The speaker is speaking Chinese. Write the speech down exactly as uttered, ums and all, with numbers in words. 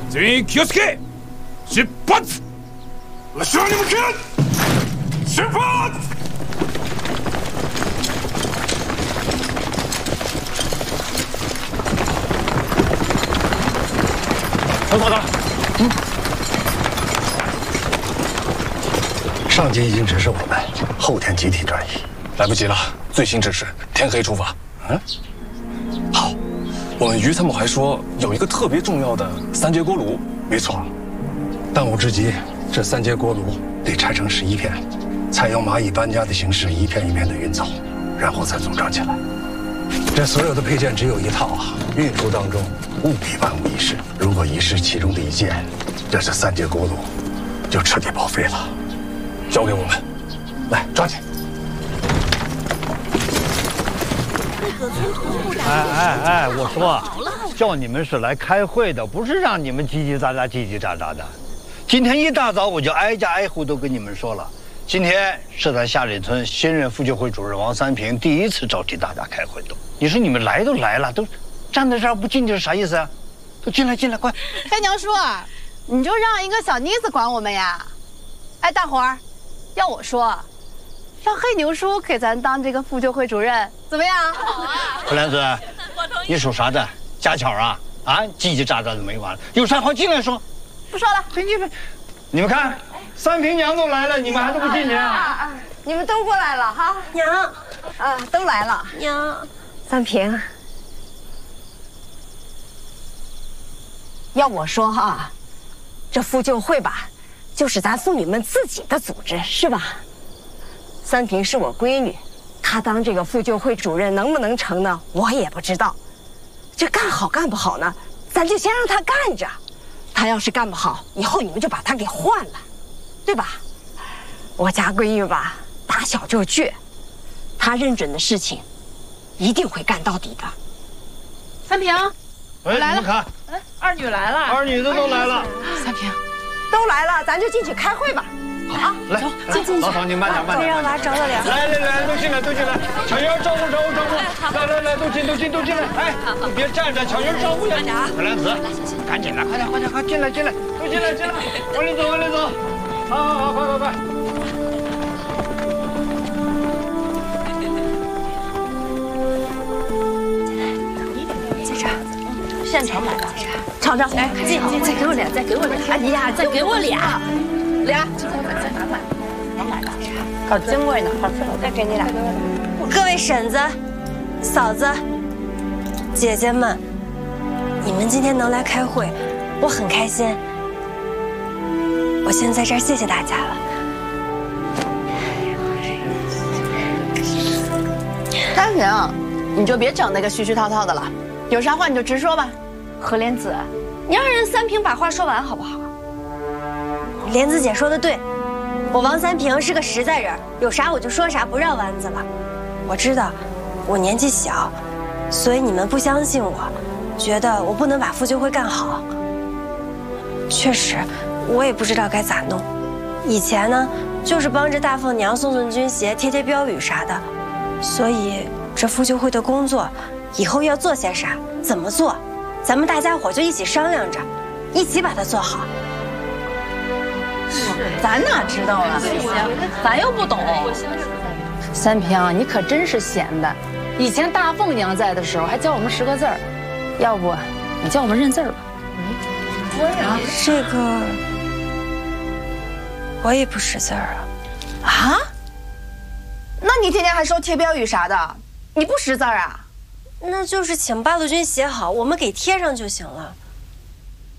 全員気をつけ出発後ろに向け出発小伙子，嗯， 上级已经指示我们后天集体转移， 来不及了，最新指示天黑出发。嗯，好，我们于参谋还说有一个特别重要的三节锅炉， 没错。当务之急，这三节锅炉得拆成十一片，采用蚂蚁搬家的形式，一片一片的运走，然后再组装起来。这所有的配件只有一套啊，运输当中务必万无一失。如果遗失其中的一件，这是三节锅炉就彻底报废了。 交给我们， 来抓紧。 哎哎哎，我说，叫你们是来开会的，不是让你们叽叽喳喳、叽叽喳喳的。今天一大早我就挨家挨户都跟你们说了，今天是咱下里村新任妇救会主任王三平第一次召集大家开会都。你说你们来都来了，都站在这儿不进去是啥意思啊？都进来进来，快！ 黑牛叔，你就让一个小妮子管我们呀？哎，大伙儿，要我说，让黑牛叔给咱当这个妇救会主任，怎么样？好啊！ 何莲子，你说啥的？家巧啊啊，叽叽喳喳的没完了，有啥话进来说。 不说了， 进去呗。你们看，三平娘都来了，你们还都不进去啊？ 你们都过来了哈， 娘， 啊，都来了， 娘。 三平，要我说哈，这妇救会吧，就是咱妇女们自己的组织，是吧？三平是我闺女，她当这个妇救会主任能不能成呢？我也不知道。这干好干不好呢，咱就先让她干着。她要是干不好，以后你们就把她给换了，对吧？我家闺女吧，打小就倔，她认准的事情，一定会干到底的。 三平， 哎， 来了， 看， 哎，二女来了， 二女的都来了。 三平， 都来了，咱就进去开会吧。 好，来， 进进去。 老嫂，你慢点，慢点。 让娃着了凉。 来来来，都进来，都进来。巧云招呼招呼招呼。来来来，都进都进都进来。哎，你别站着，巧云招呼呀。小莲子，赶紧的，快点快点快进来进来，都进来进来，往里走往里走。好好好，快快快。 在这儿，现场买的。 尝尝， 哎，进进，再给我俩，再给我俩。哎呀，再给我俩，俩。再拿来，我买的，好珍贵呢，好吃了，再给你俩。 各位婶子、嫂子、姐姐们，你们今天能来开会，我很开心。我先在这儿谢谢大家了。 三平，你就别整那个絮絮叨叨的了，有啥话你就直说吧。 何莲子，你让人三平把话说完好不好？ 莲子姐说的对，我王三平是个实在人，有啥我就说啥，不绕弯子了。我知道我年纪小，所以你们不相信我，觉得我不能把妇救会干好。确实，我也不知道该咋弄。以前呢，就是帮着大凤娘送送军鞋、贴贴标语啥的。所以这妇救会的工作，以后要做些啥，怎么做，咱们大家伙就一起商量着，一起把它做好。 是，咱哪知道啊？咱又不懂。 三平，你可真是闲的。以前大凤娘在的时候，还教我们识个字儿，要不你教我们认字儿吧？ 我也这个我也不识字儿啊。 啊？那你天天还收贴标语啥的，你不识字儿啊？ 那就是请八路军写好，我们给贴上就行了。